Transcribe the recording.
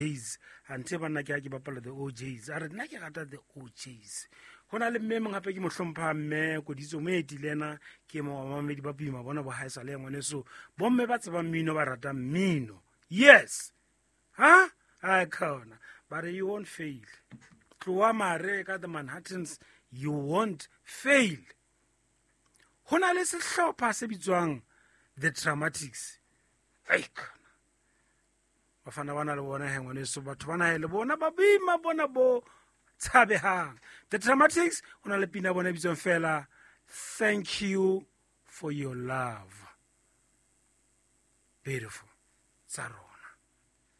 OJs ante banna ke a ke bapala the OJs a re nna ke rata the OJs go na le mme mong gape ke mo hlompha mme Koditso mo etilena ke mo mamedi ba boima bona bo haisa le ngwane so bomme ba tseba mmino ba rata mmino yes ha a khona but you won't fail tloa mare ka the Manhattans you won't fail go na le sehlopha se bitswang the Dramatics ai khona bafana bana le bona hengwane so batho bana le bona ba boima bona bo tshabehang the Dramatics ona le pina bona bitswang fela thank you for your love beautiful Tsaro